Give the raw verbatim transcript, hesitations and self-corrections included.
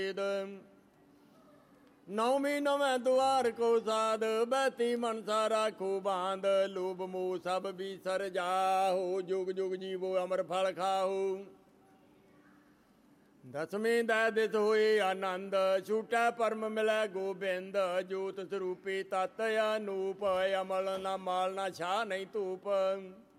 नौमी नवें द्वार को साध बहती मनसा राखो बांध लोभ मोह सब बिसर जाहो जुग जुग जीवो अमर फल खाओ। दसवीं दै दिस होए आनंद छूटै परम मिलै गोबिंद जोत स्वरूपी तत अनूप अमल ना माल ना छा नहीं धूप